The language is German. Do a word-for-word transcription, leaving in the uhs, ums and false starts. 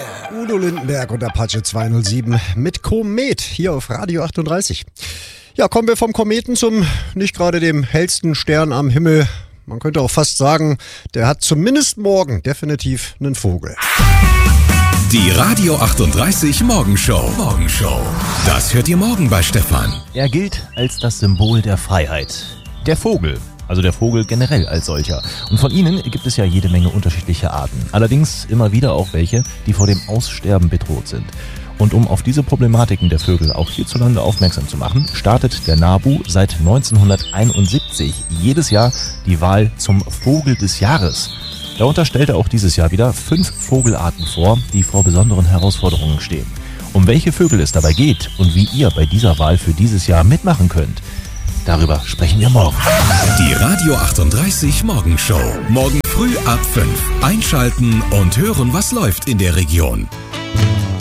Udo Lindenberg und Apache zweihundertsieben mit Komet hier auf Radio achtunddreißig. Ja, kommen wir vom Kometen zum nicht gerade dem hellsten Stern am Himmel. Man könnte auch fast sagen, der hat zumindest morgen definitiv einen Vogel. Die Radio achtunddreißig Morgenshow. Morgenshow. Das hört ihr morgen bei Stefan. Er gilt als das Symbol der Freiheit. Der Vogel. Also der Vogel generell als solcher. Und von ihnen gibt es ja jede Menge unterschiedliche Arten. Allerdings immer wieder auch welche, die vor dem Aussterben bedroht sind. Und um auf diese Problematiken der Vögel auch hierzulande aufmerksam zu machen, startet der NABU seit neunzehnhunderteinundsiebzig jedes Jahr die Wahl zum Vogel des Jahres. Darunter stellt er auch dieses Jahr wieder fünf Vogelarten vor, die vor besonderen Herausforderungen stehen. Um welche Vögel es dabei geht und wie ihr bei dieser Wahl für dieses Jahr mitmachen könnt, darüber sprechen wir morgen. Die Radio achtunddreißig Morgenshow. Morgen früh ab fünf. Einschalten und hören, was läuft in der Region.